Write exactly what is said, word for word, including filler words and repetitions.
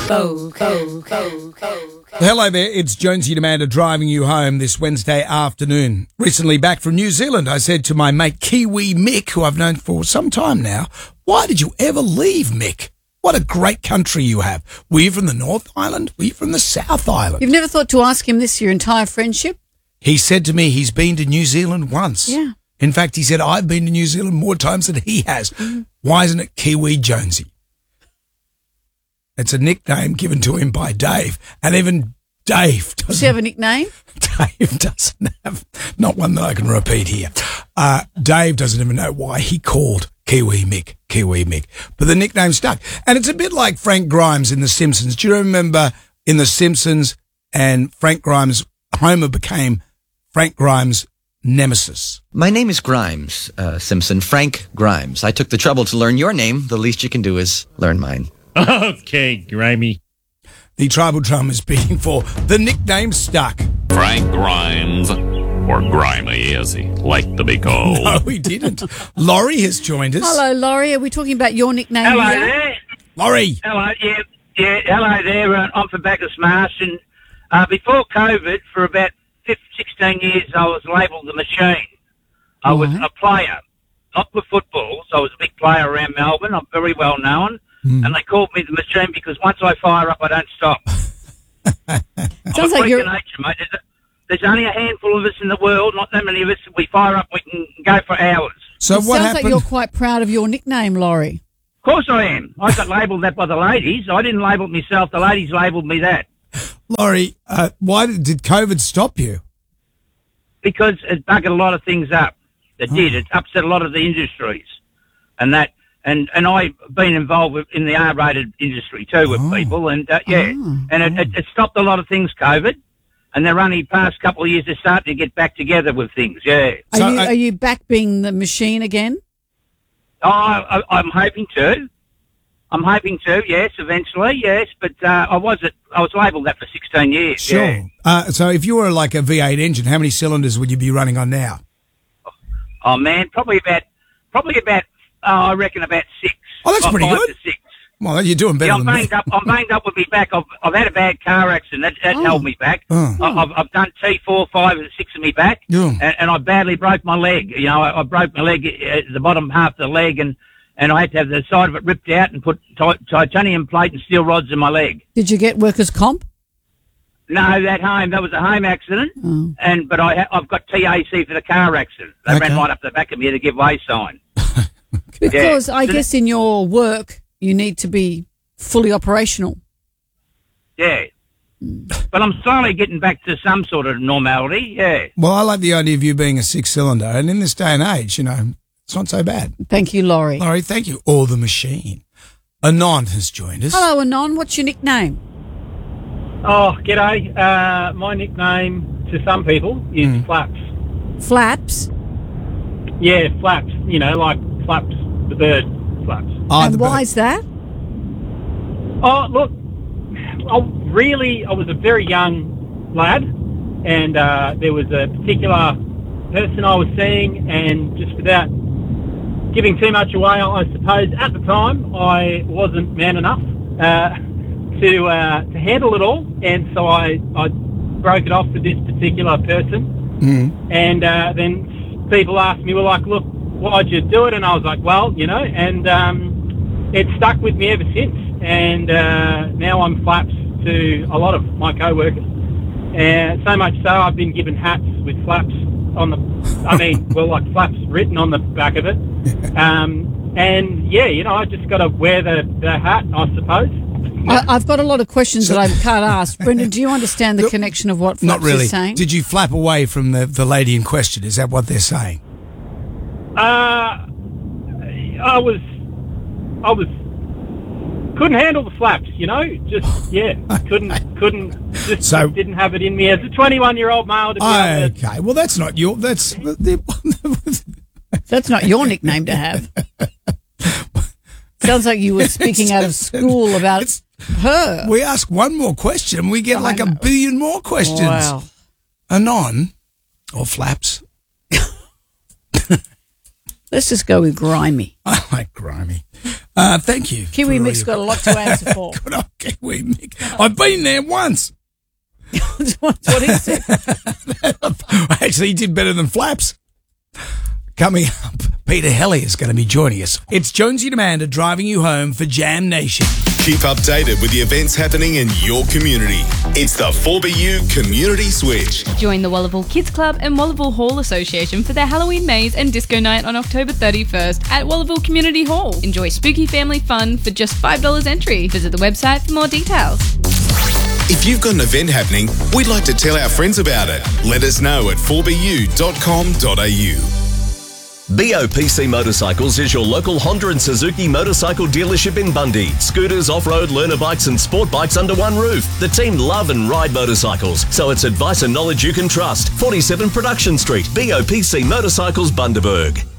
go, go, go, go. Hello there, it's Jonesy Demander driving you home this Wednesday afternoon. Recently back from New Zealand, I said to my mate Kiwi Mick, who I've known for some time now, why did you ever leave, Mick? What a great country you have. Were you from the North Island? Were you from the South Island? You've never thought to ask him this, your entire friendship? He said to me he's been to New Zealand once. Yeah. In fact, he said, I've been to New Zealand more times than he has. Mm. Why isn't it Kiwi Jonesy? It's a nickname given to him by Dave. And even Dave doesn't. Does he have a nickname? Dave doesn't have, not one that I can repeat here. Uh, Dave doesn't even know why he called Kiwi Mick, Kiwi Mick. But the nickname stuck. And it's a bit like Frank Grimes in The Simpsons. Do you remember in The Simpsons and Frank Grimes, Homer became Frank Grimes' nemesis? My name is Grimes, uh, Simpson, Frank Grimes. I took the trouble to learn your name. The least you can do is learn mine. Okay, Grimey. The tribal drum is beating for the nickname stuck. Frank Grimes, or Grimy as he liked to be called. No, he didn't. Laurie has joined us. Hello, Laurie. Are we talking about your nickname? Hello here? there. Laurie. Hello, yeah, yeah. Hello there. Uh, I'm from Bacchus Marsh, and uh, before COVID, for about fifteen, sixteen years, I was labelled the machine. I was Right. a player, not for football. So I was a big player around Melbourne. I'm very well known. Mm. And they called me the machine because once I fire up, I don't stop. Sounds like you're... nature, mate. There's, a, there's only a handful of us in the world, not that many of us. We fire up, we can go for hours. So it what sounds happened? like you're quite proud of your nickname, Laurie. Of course I am. I got labelled that by the ladies. I didn't label it myself. The ladies labelled me that. Laurie, uh, why did, did COVID stop you? Because it buggered a lot of things up. It oh. did. It upset a lot of the industries. And that... And and I've been involved with, in the R-rated industry too with oh. people, and uh, yeah, oh. and it, it, it stopped a lot of things, COVID, and they're only past couple of years they're starting to get back together with things, yeah. Are, So, you, uh, are you back being the machine again? Oh, I, I'm hoping to. I'm hoping to, yes, eventually, yes, but uh, I was at, I was labelled that for sixteen years, Sure. yeah. Uh, so if you were like a V eight engine, how many cylinders would you be running on now? Oh man, probably about, probably about, oh, I reckon about six. Oh, that's Five pretty good. To six. Well, you're doing better Yeah, I'm than me. banged up. I'm banged up with me back. I've, I've had a bad car accident. That, that Oh. held me back. Oh. I, I've, I've done T four, five, and six of me back, Yeah. and, and I badly broke my leg. You know, I, I broke my leg, uh, the bottom half of the leg, and, and I had to have the side of it ripped out and put ti- titanium plate and steel rods in my leg. Did you get workers' comp? No, that home, that was a home accident, Oh. and but I, ha- I've got T A C for the car accident. They Okay. ran right up the back of me to give way sign. Because Yeah. I So guess in your work you need to be fully operational. Yeah. But I'm slowly getting back to some sort of normality, yeah. Well, I like the idea of you being a six-cylinder, and in this day and age, you know, it's not so bad. Thank you, Laurie. Laurie, thank you. Or the machine. Anon has joined us. Hello, Anon. What's your nickname? Oh, g'day. Uh, my nickname to some people is Mm. Flaps. Flaps. Yeah, Flaps. You know, like Flaps, the bird Flaps. Oh, and the why bird. is that? Oh, look, I really, I was a very young lad, and uh, there was a particular person I was seeing, and just without giving too much away, I suppose at the time I wasn't man enough uh, to uh, to handle it all, and so I, I broke it off with this particular person, Mm. and uh, then people asked me, well, like, look, why'd you do it? And I was like, well, you know, and um, it stuck with me ever since. And uh, now I'm Flaps to a lot of my co-workers. And so much so I've been given hats with Flaps on the, I mean, well, like Flaps written on the back of it. Um, and yeah, you know, I just got to wear the, the hat, I suppose. I, I've got a lot of questions that I can't ask. Brendan, do you understand the Look, connection of what Flaps Not really. is saying? Did you flap away from the, the lady in question? Is that what they're saying? Uh, I was, I was, couldn't handle the flaps, you know, just, yeah, couldn't, couldn't, just So- didn't have it in me as a twenty-one-year-old male to be able to, Okay. Well, that's not your... That's... That's not your nickname to have. Sounds like you were speaking out of school about It's- her. We ask one more question and we get I like a know. billion more questions. Wow. Anon, or Flaps. Let's just go with grimy. I like grimy. Uh, thank you. Kiwi for all Mick's your- got a lot to answer for. Good old Kiwi Mick. I've been there once. That's what he said. Actually, he did better than Flaps. Coming up, Peter Helly is going to be joining us. It's Jonesy and Amanda driving you home for Jam Nation. Keep updated with the events happening in your community. It's the four B U Community Switch. Join the Wallaville Kids Club and Wallaville Hall Association for their Halloween maze and disco night on October thirty-first at Wallaville Community Hall. Enjoy spooky family fun for just five dollars entry. Visit the website for more details. If you've got an event happening, we'd like to tell our friends about it. Let us know at four b u dot com dot a u. B O P C Motorcycles is your local Honda and Suzuki motorcycle dealership in Bundy. Scooters, off-road, learner bikes and sport bikes under one roof. The team love and ride motorcycles, so it's advice and knowledge you can trust. forty-seven Production Street, B O P C Motorcycles, Bundaberg.